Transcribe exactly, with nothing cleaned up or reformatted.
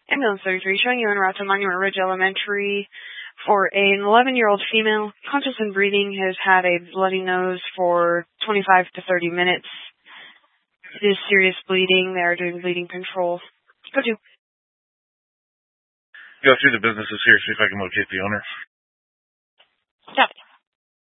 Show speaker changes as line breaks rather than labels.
Ambulance thirty-three, showing you en route to Monument Ridge Elementary for an eleven-year-old female, conscious and breathing, has had a bloody nose for twenty-five to thirty minutes. It is serious bleeding. They are doing bleeding control. Go to.
Go through the businesses here, see if I can locate the owner.
Stop.